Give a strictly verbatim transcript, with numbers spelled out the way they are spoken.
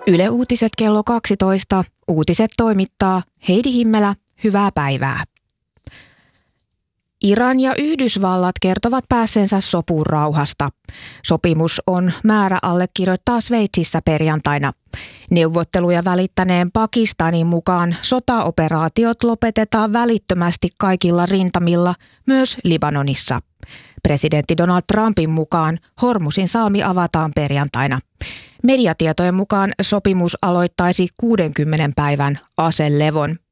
Yle Uutiset kello kaksitoista. Uutiset toimittaa Heidi Himmelä. Hyvää päivää. Iran ja Yhdysvallat kertovat päässeensä sopuun rauhasta. Sopimus on määrä allekirjoittaa Sveitsissä perjantaina. Neuvotteluja välittäneen Pakistanin mukaan sotaoperaatiot lopetetaan välittömästi kaikilla rintamilla, myös Libanonissa. Presidentti Donald Trumpin mukaan Hormuzin salmi avataan perjantaina. Mediatietojen mukaan sopimus aloittaisi kuudenkymmenen päivän aselevon.